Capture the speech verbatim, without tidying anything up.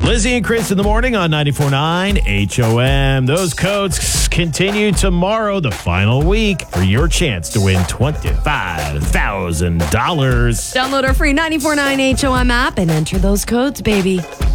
Lizzie and Chris in the morning on ninety-four point nine H O M. Those codes continue tomorrow, the final week, for your chance to win twenty-five thousand dollars. Download our free ninety-four point nine H O M app and enter those codes, baby.